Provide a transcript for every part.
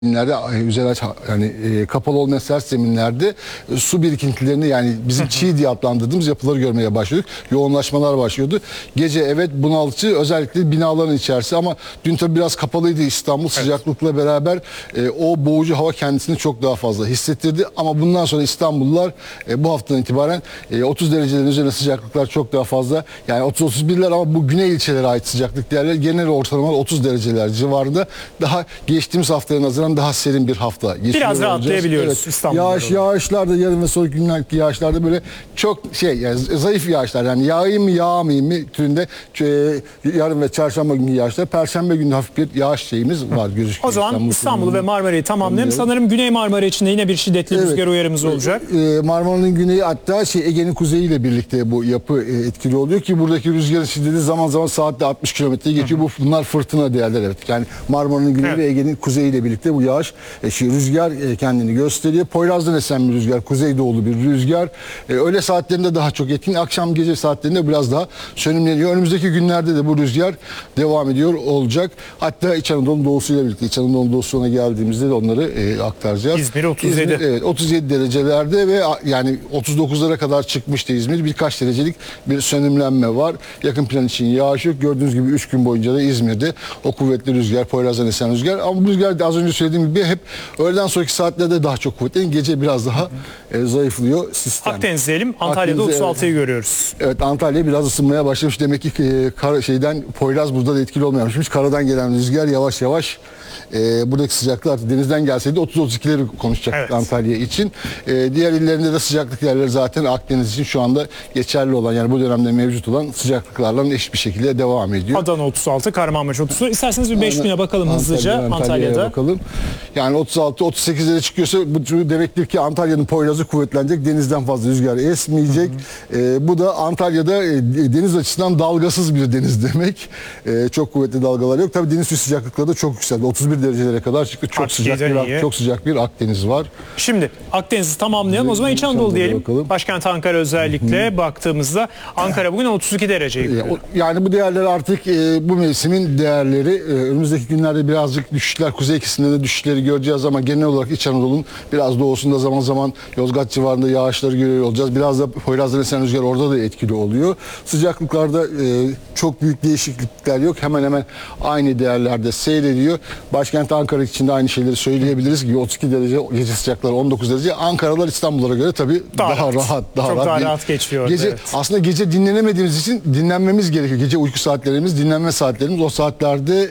üzeri yani kapalı olmayan sert zeminlerde su birikintilerini, yani bizim çiğ diye adlandırdığımız yapıları görmeye başladık. Yoğunlaşmalar başlıyordu. Gece evet bunaltıcı, özellikle binaların içerisi, ama dün tabii biraz kapalıydı İstanbul. Evet. Sıcaklıkla beraber o boğucu hava kendisini çok daha fazla hissettirdi. Ama bundan sonra İstanbullular bu haftadan itibaren 30 derecelerin üzerine sıcaklıklar çok daha fazla. Yani 30-31'ler, ama bu güney ilçelere ait sıcaklık değerleri genel ortalama 30 dereceler civarında. Daha geçtiğimiz haftaya nazaran daha serin bir hafta geçiyor. Biraz rahatlayabiliyoruz, evet. İstanbul'da. Yağışlar da yarın ve sonraki günlerdeki yağışlarda böyle çok yani zayıf yağışlar, yani yağayım mı yağmayayım mı türünde yarın ve çarşamba günü yağışlar. Perşembe günü hafif bir yağış şeyimiz var gözüküyor. O zaman İstanbul'u ve Marmara'yı tamamlayalım. Sanırım Güney Marmara için de yine bir şiddetli rüzgar uyarımız olacak. Marmara'nın güneyi, hatta Ege'nin kuzeyiyle birlikte bu yapı etkili oluyor ki buradaki rüzgarın şiddeti zaman zaman saatte 60 kilometre geçiyor. Bunlar fırtına değerler, evet. Yani Marmara'nın güneyi ve Ege'nin kuzeyiyle birlikte bu yağış rüzgar kendini gösteriyor. Poyraz'dan esen bir rüzgar, kuzeydoğulu bir rüzgar. Öğle saatlerinde daha çok etkin, akşam gece saatlerinde biraz daha sönümleniyor. Önümüzdeki günlerde de bu rüzgar devam ediyor olacak. Hatta İç Anadolu doğusuyla birlikte, İç Anadolu doğusuna geldiğimizde de onları aktaracağız. İzmir 37. Evet, 37 derecelerde ve yani 39'lara kadar çıkmıştı İzmir. Birkaç derecelik bir sönümlenme var. Yakın plan için yağış yok. Gördüğünüz gibi 3 gün boyunca da İzmir'de o kuvvetli rüzgar, Poyraz'dan esen rüzgar. Ama bu rüzgar da az önce söylediğim gibi hep öğleden sonraki saatlerde daha çok kuvvetli. Gece biraz daha zayıflıyor sistem. Akdeniz diyelim. Antalya'da 36'yı görüyoruz. Evet, Antalya biraz ısınmaya başlamış. Demek ki Poyraz burada da etkili olmayamışmış. Karadan gelen rüzgar yavaş yavaş buradaki sıcaklık denizden gelseydi 30-32'leri konuşacaktık, evet, Antalya için. Diğer illerinde de sıcaklık yerleri zaten Akdeniz için şu anda geçerli olan, yani bu dönemde mevcut olan sıcaklıklarla eşit bir şekilde devam ediyor. Adana 36, Kahramanmaraş 30. İsterseniz bir 5 güne bakalım hızlıca Antalya'da. Bakalım. Yani 36-38'lere çıkıyorsa bu demektir ki Antalya'nın Poyraz'ı kuvvetlenecek. Denizden fazla rüzgar esmeyecek. Bu da Antalya'da deniz açısından dalgasız bir deniz demek. Çok kuvvetli dalgalar yok. Tabii deniz suyu sıcaklıkları da çok yükseldi. 31 derecelere kadar çıktı. Çok sıcak bir Akdeniz var. Şimdi Akdeniz'i tamamlayalım. O zaman İç Anadolu diyelim. Bakalım. Başkent Ankara özellikle baktığımızda Ankara bugün 32 dereceyi görüyor. Yani bu değerler artık bu mevsimin değerleri. Önümüzdeki günlerde birazcık düşüşler, kuzey kesiminde de düşüşleri göreceğiz, ama genel olarak İç Anadolu'nun biraz doğusunda zaman zaman Yozgat civarında yağışları görüyor olacağız. Biraz da Poyraz'dan esen rüzgar orada da etkili oluyor. Sıcaklıklarda çok büyük değişiklikler yok. Hemen hemen aynı değerlerde seyrediyor. Başkent Ankara için de aynı şeyleri söyleyebiliriz ki 32 derece, gece sıcaklıkları 19 derece. Ankaralar İstanbul'a göre tabii daha rahat. Çok daha rahat geçiyor. Gece, evet. Aslında gece dinlenemediğimiz için dinlenmemiz gerekiyor. Gece uyku saatlerimiz, dinlenme saatlerimiz, o saatlerde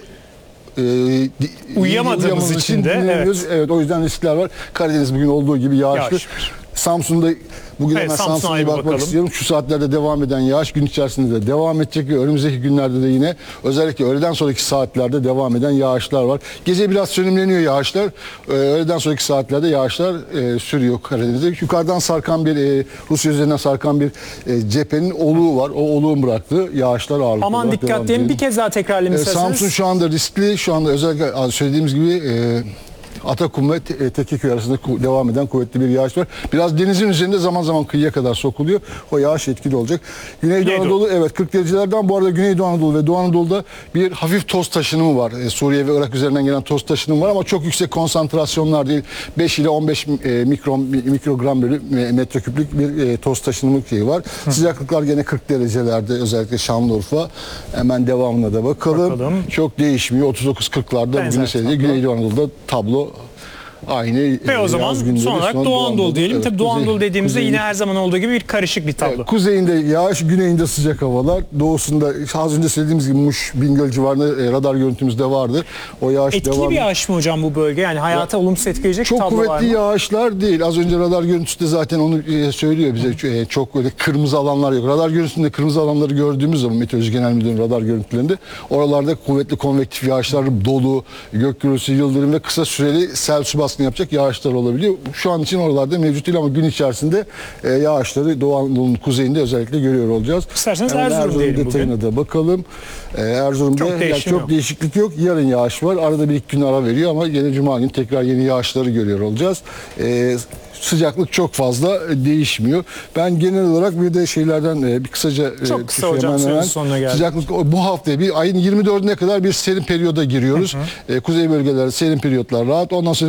uyuyamadığımız için de evet, o yüzden riskler var. Karadeniz bugün olduğu gibi yağışlı. Samsun'da bugün hemen Samsun'a bakmak istiyorum. Şu saatlerde devam eden yağış gün içerisinde de devam edecek ve önümüzdeki günlerde de yine özellikle öğleden sonraki saatlerde devam eden yağışlar var. Gece biraz sönümleniyor yağışlar. Öğleden sonraki saatlerde yağışlar sürüyor Karadeniz'de. Yukarıdan sarkan bir Rusya üzerinden sarkan bir cephenin oluğu var. O oluğun bıraktığı yağışlar ağırlıklı. Aman dikkat diyelim. Bir kez daha tekrarlayayım isterseniz. Samsun şu anda riskli. Şu anda özellikle söylediğimiz gibi Atakum ve Tekirdağ arasında devam eden kuvvetli bir yağış var. Biraz denizin üzerinde, zaman zaman kıyıya kadar sokuluyor. O yağış etkili olacak. Güneydoğu Anadolu, evet, 40 derecelerden. Bu arada Güneydoğu Anadolu ve Doğu Anadolu'da bir hafif toz taşınımı var. Suriye ve Irak üzerinden gelen toz taşınımı var, ama çok yüksek konsantrasyonlar değil. 5 ile 15 mikrogram bölü metreküplük bir toz taşınımı var. Sıcaklıklar gene 40 derecelerde, özellikle Şanlıurfa. Hemen devamına da bakalım. Çok değişmiyor. 39-40'larda bugün seyrediyor. Güneydoğu Anadolu'da tablo aynı. Ve o zaman son olarak Doğu Anadolu diyelim. Evet, tabii Doğu Anadolu dediğimizde yine her zaman olduğu gibi bir karışık bir tablo. Evet, kuzeyinde yağış, güneyinde sıcak havalar. Doğusunda az önce söylediğimiz gibi Muş, Bingöl civarında radar görüntümüz de vardı. O yağış etkili bir yağış mı hocam bu bölge? Yani hayata olumsuz etkileyecek çok tablo var mı? Çok kuvvetli yağışlar değil. Az önce radar görüntüsü de zaten onu söylüyor bize. Çok öyle kırmızı alanlar yok. Radar görüntüsünde kırmızı alanları gördüğümüz zaman Meteoroloji Genel Müdürlüğü'nün radar görüntülerinde oralarda kuvvetli konvektif yağışlar, dolu, gök gürültüsü, yıldırım ve kısa süreli sel su baskını baskın yapacak yağışlar olabiliyor. Şu an için oralarda mevcut değil ama gün içerisinde yağışları Doğu Anadolu'nun kuzeyinde özellikle görüyor olacağız. İsterseniz Hemen Erzurum diyelim detayına bugün. da bakalım. Erzurum'da Çok değişiklik yok. Yarın yağış var. Arada bir iki gün ara veriyor ama gene Cuma günü tekrar yeni yağışları görüyor olacağız. Sıcaklık çok fazla değişmiyor. Ben genel olarak bir de şeylerden bir kısaca Çok kısa hocam, süremizin sonuna geldik. sıcaklık bu hafta bir ayın 24'üne kadar bir serin periyoda giriyoruz. Kuzey bölgelerde serin periyotlar rahat. Ondan sonra